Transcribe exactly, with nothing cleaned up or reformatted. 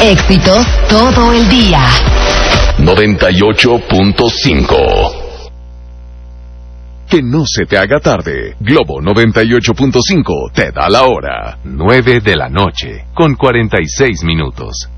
Éxitos todo el día. noventa y ocho punto cinco. Que no se te haga tarde. Globo noventa y ocho punto cinco te da la hora. nueve de la noche, con cuarenta y seis minutos.